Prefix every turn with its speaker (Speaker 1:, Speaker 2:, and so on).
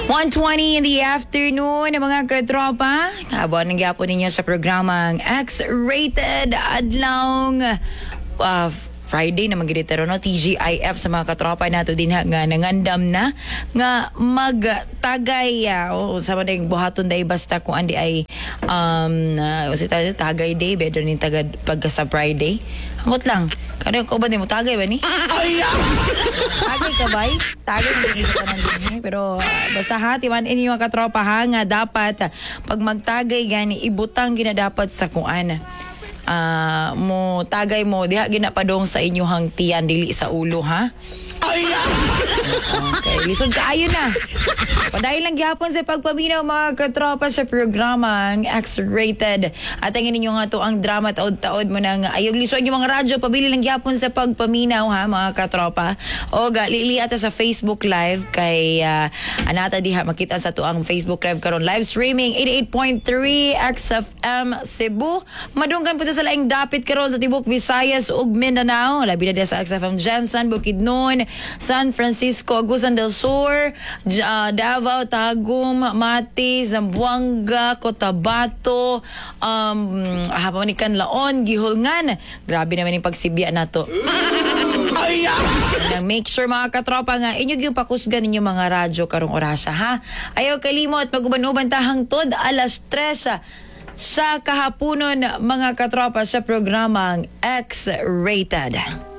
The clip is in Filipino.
Speaker 1: 1:20 in the afternoon, mga katropa. Habang nangyapon ninyo sa programang X-Rated Adlaw Friday na magigitero no TGIF sa mga katropa nato din nga nangandam na nga magtagay sa maning buhaton day basta kung andi ay tagay day better ni tagad pagka sa Friday. Amot lang. Kano ko ba mo tagay ba ni? Tagay ka ba? Tagay mo dito ka nandun pero basta hati man inyo mga katropa ha nga dapat pag magtagay gani ibutang ginadapat sa kuan. Mo tagay mo diha ginapadong sa inyong tiyan dili sa ulo ha. Okay, lisod kaayo na. Padayon lang gihapon sa pagpaminaw mga katropa sa programang X-Rated. At ang ininyo nga to ang drama taod-taod mo nang ayog lisod yung mga radyo pabili lang gihapon sa pagpaminaw ha mga katropa. O lili ata sa Facebook Live kay anata diha makita sa to ang Facebook Live karon live streaming 88.3 XFM Cebu. Madunggan po sa laing dapit karon sa tibok Visayas ug Mindanao. Labi na sa XFM Jensen, Bukidnon, San Francisco, Agusan del Sur, Davao, Tagum, Mati, Zamboanga, Cotabato, Kanlaon, Gihulngan. Grabe naman yung pagsibya na to. Make sure mga katropa nga inyo yung pakusgan ninyo mga radyo karong orasa ha. Ayaw kalimot mag-uban-uban tahang tod alas 3 sa kahaponon mga katropa sa programang X-Rated.